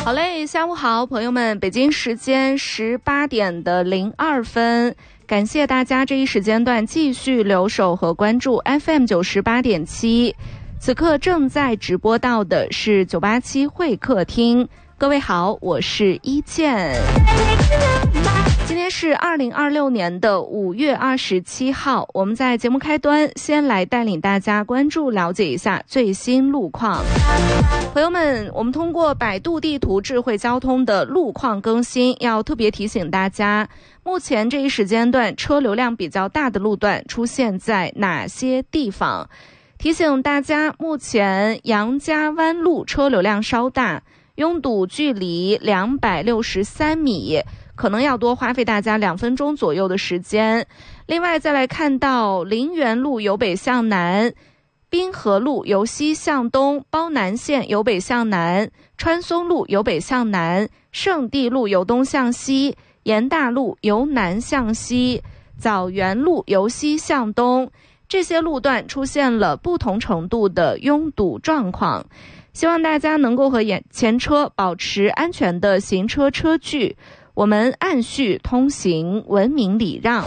好嘞，下午好，朋友们，北京时间18点02分，感谢大家这一时间段继续留守和关注 FM 98.7。此刻正在直播到的是987会客厅，各位好，我是一倩。今天是2026年的5月27号，我们在节目开端先来带领大家关注了解一下最新路况。朋友们，我们通过百度地图智慧交通的路况更新，要特别提醒大家，目前这一时间段车流量比较大的路段出现在哪些地方。提醒大家，目前杨家湾路车流量稍大，拥堵距离263米，可能要多花费大家2分钟左右的时间。另外再来看到陵园路由北向南，滨河路由西向东，包南线由北向南，川松路由北向南，圣地路由东向西，延大路由南向西，枣园路由西向东，这些路段出现了不同程度的拥堵状况，希望大家能够和前车保持安全的行车车距，我们按序通行，文明礼让。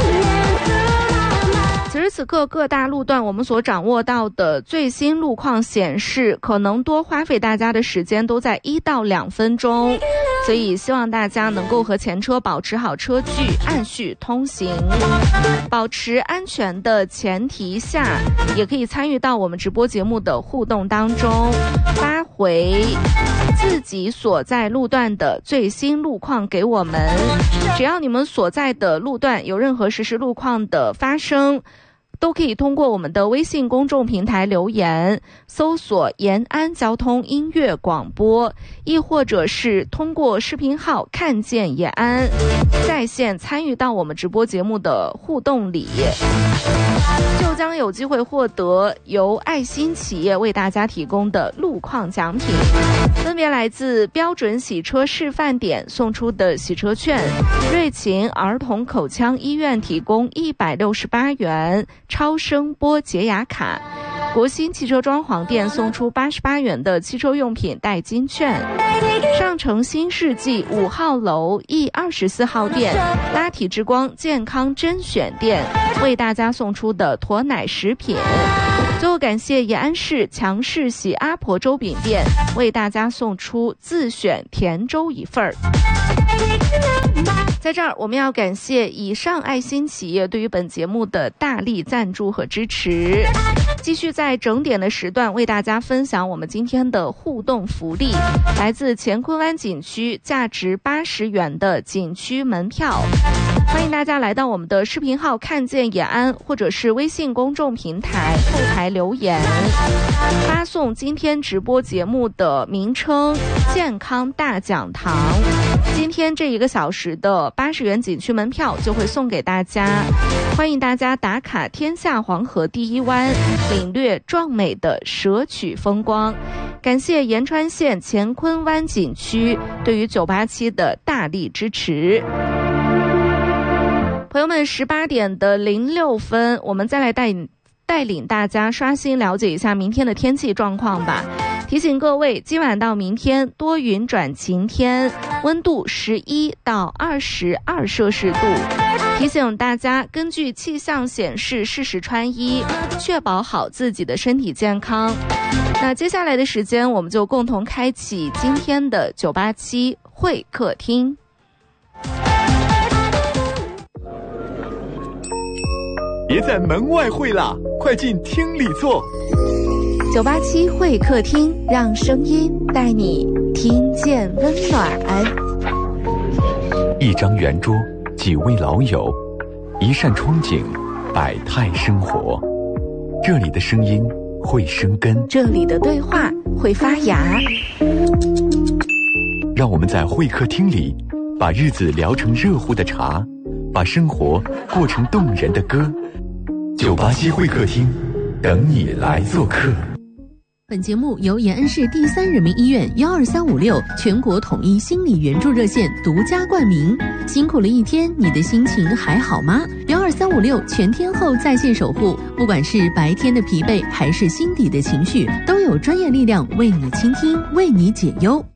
此时此刻各大路段我们所掌握到的最新路况显示，可能多花费大家的时间都在1到2分钟，所以希望大家能够和前车保持好车距，按序通行。保持安全的前提下，也可以参与到我们直播节目的互动当中，发回自己所在路段的最新路况给我们。只要你们所在的路段有任何实时路况的发生，都可以通过我们的微信公众平台留言，搜索延安交通音乐广播，亦或者是通过视频号看见延安，在线参与到我们直播节目的互动里，就将有机会获得由爱心企业为大家提供的路况奖品，分别来自标准洗车示范点送出的洗车券，瑞琴儿童口腔医院提供168元超声波洁牙卡，国新汽车装潢店送出88元的汽车用品代金券，上城新世纪5号楼 E24号店拉体之光健康甄选店为大家送出的驼奶食品。最后感谢延安市强势喜阿婆粥饼店为大家送出自选甜粥一份儿。在这儿我们要感谢以上爱心企业对于本节目的大力赞助和支持，继续在整点的时段为大家分享我们今天的互动福利，来自乾坤湾景区价值80元的景区门票，欢迎大家来到我们的视频号看见延安，或者是微信公众平台后台留言，发送今天直播节目的名称健康大讲堂，今天这1个小时的80元景区门票就会送给大家，欢迎大家打卡天下黄河第一湾，领略壮美的蛇曲风光。感谢延川县乾坤湾景区对于987的大力支持。朋友们，18点06分，我们再来带领大家刷新了解一下明天的天气状况吧。提醒各位，今晚到明天多云转晴天，温度11到22摄氏度。提醒大家，根据气象显示适时穿衣，确保好自己的身体健康。那接下来的时间，我们就共同开启今天的987会客厅。 别在门外会啦，快进厅里坐。 987会客厅，让声音带你听见温暖。 一张圆桌，几位老友，一扇窗景，百态生活。这里的声音会生根， 这里的对话会发芽。 让我们在会客厅里，把日子聊成热乎的茶，把生活过成动人的歌。987会客厅，等你来做客。 本节目由延安市第3人民医院12356全国统一心理援助热线独家冠名。辛苦了一天，你的心情还好吗？12356全天候在线守护，不管是白天的疲惫还是心底的情绪，都有专业力量为你倾听，为你解忧。